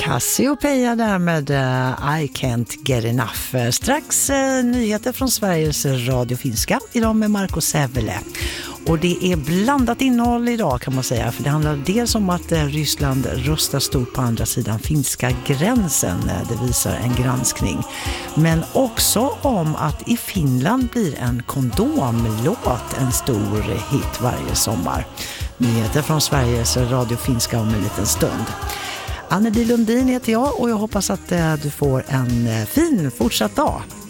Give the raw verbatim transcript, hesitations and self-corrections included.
Cassiopeia där med uh, I Can't Get Enough. Strax uh, nyheter från Sveriges Radio Finska, idag med Marco Sävele. Och det är blandat innehåll idag kan man säga, för det handlar dels om att uh, Ryssland röstar stort på andra sidan finska gränsen, uh, det visar en granskning. Men också om att i Finland blir en kondomlåt en stor hit varje sommar. Nyheter från Sveriges Radio Finska om en liten stund. Anneli Lundin heter jag och jag hoppas att du får en fin fortsatt dag.